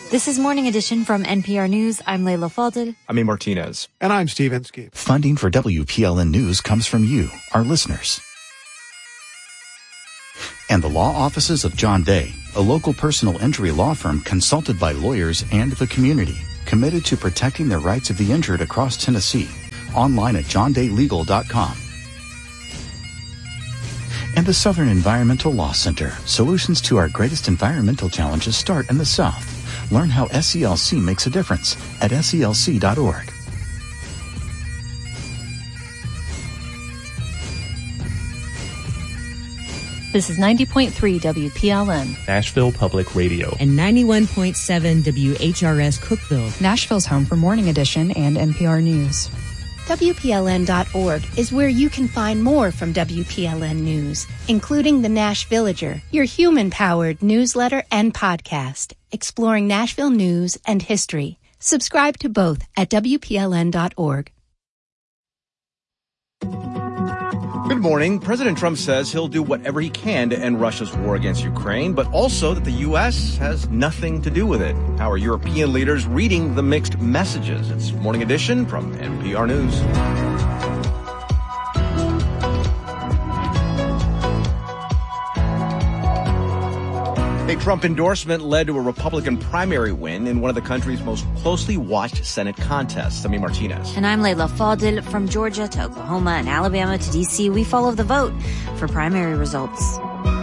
This is Morning Edition from NPR News. I'm Layla Falded. I'm A. Martinez. And I'm Steve Inskeep. Funding for WPLN News comes from you, our listeners. And the law offices of John Day, a local personal injury law firm consulted by lawyers and the community, committed to protecting the rights of the injured across Tennessee. Online at johndaylegal.com. And the Southern Environmental Law Center. Solutions to our greatest environmental challenges start in the South. Learn how SELC makes a difference at SELC.org. This is 90.3 WPLN. Nashville Public Radio. And 91.7 WHRS Cookeville. Nashville's home for Morning Edition and NPR News. WPLN.org is where you can find more from WPLN News, including the Nash Villager, your human-powered newsletter and podcast, exploring Nashville news and history. Subscribe to both at WPLN.org. Good morning. President Trump says he'll do whatever he can to end Russia's war against Ukraine, but also that the U.S. has nothing to do with it. How are European leaders reading the mixed messages? It's Morning Edition from NPR News. A Trump endorsement led to a Republican primary win in one of the country's most closely watched Senate contests. I'm A. Martinez. And I'm Layla Falded. From Georgia to Oklahoma and Alabama to D.C., we follow the vote for primary results.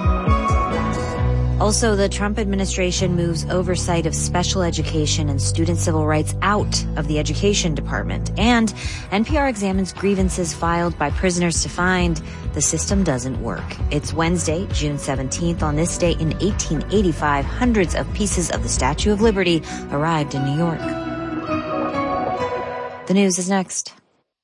Also, the Trump administration moves oversight of special education and student civil rights out of the Education Department. And NPR examines grievances filed by prisoners to find the system doesn't work. It's Wednesday, June 17th. On this day in 1885, hundreds of pieces of the Statue of Liberty arrived in New York. The news is next.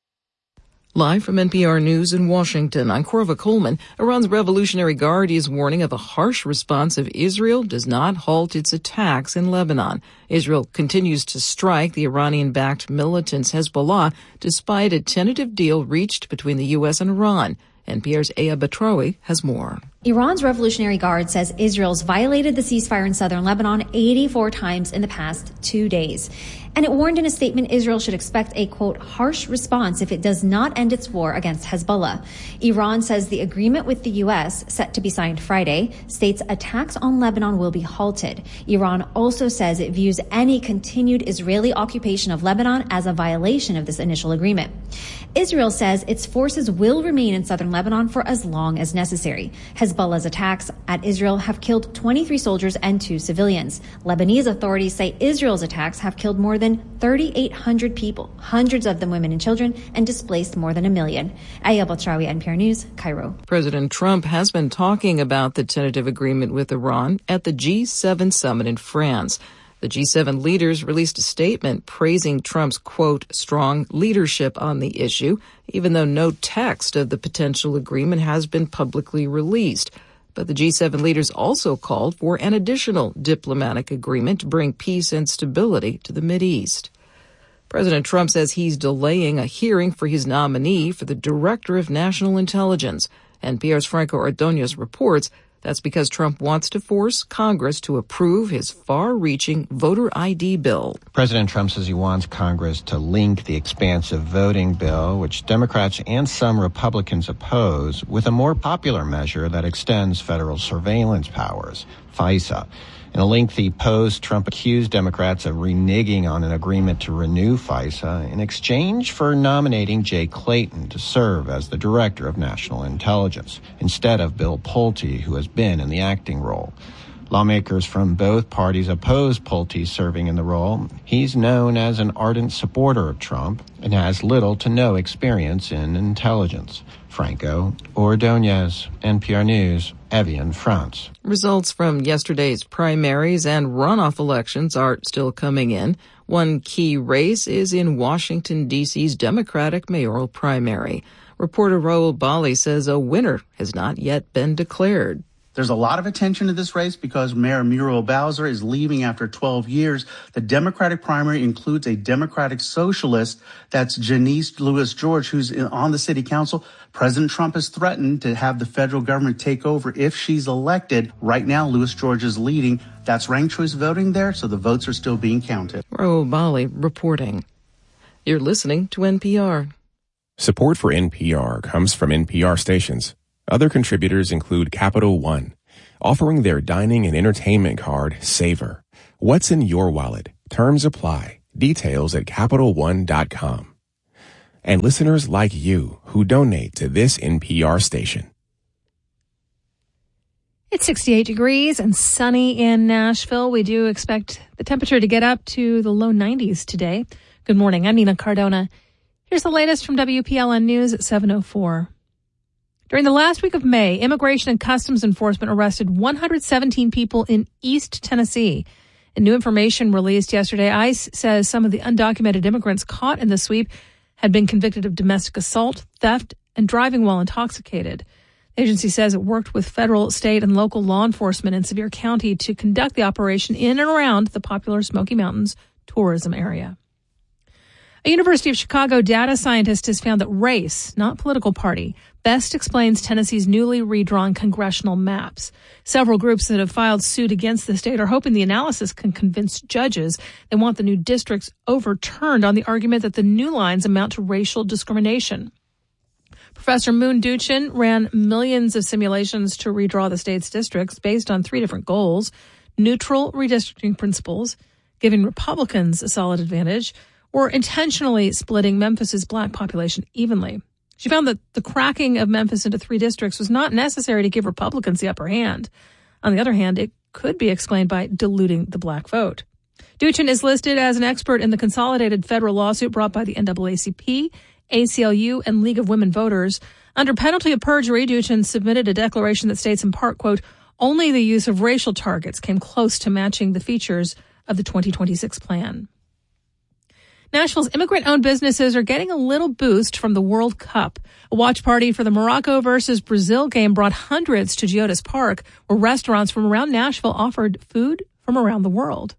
Live from NPR News in Washington, I'm Corva Coleman. Iran's Revolutionary Guard is warning of a harsh response if Israel does not halt its attacks in Lebanon. Israel continues to strike the Iranian-backed militants Hezbollah despite a tentative deal reached between the U.S. and Iran. NPR's Aya Batrawi has more. Iran's Revolutionary Guard says Israel's violated the ceasefire in southern Lebanon 84 times in the past 2 days. And it warned in a statement Israel should expect a, quote, harsh response if it does not end its war against Hezbollah. Iran says the agreement with the U.S., set to be signed Friday, states attacks on Lebanon will be halted. Iran also says it views any continued Israeli occupation of Lebanon as a violation of this initial agreement. Israel says its forces will remain in southern Lebanon for as long as necessary. Hezbollah's attacks at Israel have killed 23 soldiers and 2 civilians. Lebanese authorities say Israel's attacks have killed more than 3,800 people, hundreds of them women and children, and displaced more than 1 million. Aya Batrawi, NPR News, Cairo. President Trump has been talking about the tentative agreement with Iran at the G7 summit in France. The G7 leaders released a statement praising Trump's, quote, strong leadership on the issue, even though no text of the potential agreement has been publicly released. But the G7 leaders also called for an additional diplomatic agreement to bring peace and stability to the Mideast. President Trump says he's delaying a hearing for his nominee for the Director of National Intelligence. NPR's Franco Ordonez reports that's because Trump wants to force Congress to approve his far-reaching voter ID bill. President Trump says he wants Congress to link the expansive voting bill, which Democrats and some Republicans oppose, with a more popular measure that extends federal surveillance powers, FISA. In a lengthy post, Trump accused Democrats of reneging on an agreement to renew FISA in exchange for nominating Jay Clayton to serve as the Director of National Intelligence, instead of Bill Pulte, who has been in the acting role. Lawmakers from both parties oppose Pulte serving in the role. He's known as an ardent supporter of Trump and has little to no experience in intelligence. Franco Ordonez, NPR News, Evian, France. Results from yesterday's primaries and runoff elections are still coming in. One key race is in Washington, D.C.'s Democratic mayoral primary. Reporter Raul Bali says a winner has not yet been declared. There's a lot of attention to this race because Mayor Muriel Bowser is leaving after 12 years. The Democratic primary includes a Democratic socialist, that's Janice Lewis George, who's on the city council. President Trump has threatened to have the federal government take over if she's elected. Right now, Lewis George is leading. That's ranked choice voting there, so the votes are still being counted. Ro Bali reporting. You're listening to NPR. Support for NPR comes from NPR stations. Other contributors include Capital One, offering their dining and entertainment card, Savor. What's in your wallet? Terms apply. Details at CapitalOne.com. And listeners like you who donate to this NPR station. It's 68 degrees and sunny in Nashville. We do expect the temperature to get up to the low 90s today. Good morning. I'm Nina Cardona. Here's the latest from WPLN News at 7:04. During the last week of May, Immigration and Customs Enforcement arrested 117 people in East Tennessee. In new information released yesterday, ICE says some of the undocumented immigrants caught in the sweep had been convicted of domestic assault, theft, and driving while intoxicated. The agency says it worked with federal, state, and local law enforcement in Sevier County to conduct the operation in and around the popular Smoky Mountains tourism area. A University of Chicago data scientist has found that race, not political party, best explains Tennessee's newly redrawn congressional maps. Several groups that have filed suit against the state are hoping the analysis can convince judges they want the new districts overturned on the argument that the new lines amount to racial discrimination. Professor Moon Duchin ran millions of simulations to redraw the state's districts based on 3 different goals: neutral redistricting principles, giving Republicans a solid advantage, or intentionally splitting Memphis's black population evenly. She found that the cracking of Memphis into 3 districts was not necessary to give Republicans the upper hand. On the other hand, it could be explained by diluting the black vote. Duchin is listed as an expert in the consolidated federal lawsuit brought by the NAACP, ACLU, and League of Women Voters. Under penalty of perjury, Duchin submitted a declaration that states in part, quote, only the use of racial targets came close to matching the features of the 2026 plan. Nashville's immigrant-owned businesses are getting a little boost from the World Cup. A watch party for the Morocco versus Brazil game brought hundreds to Geodis Park, where restaurants from around Nashville offered food from around the world.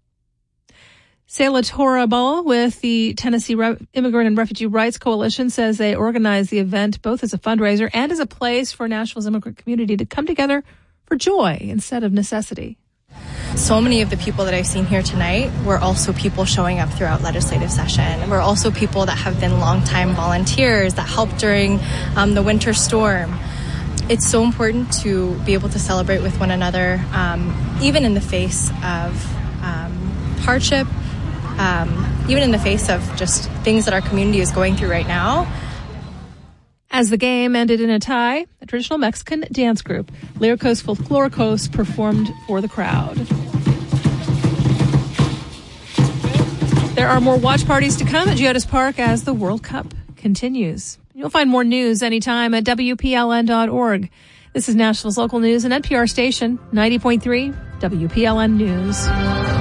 Sela Torabal with the Tennessee Immigrant and Refugee Rights Coalition says they organized the event both as a fundraiser and as a place for Nashville's immigrant community to come together for joy instead of necessity. So many of the people that I've seen here tonight were also people showing up throughout legislative session. We're also people that have been longtime volunteers that helped during the winter storm. It's so important to be able to celebrate with one another, even in the face of hardship, even in the face of just things that our community is going through right now. As the game ended in a tie, a traditional Mexican dance group, Lyricos Folklóricos, performed for the crowd. There are more watch parties to come at Geodis Park as the World Cup continues. You'll find more news anytime at WPLN.org. This is Nashville's local news and NPR station, 90.3 WPLN News.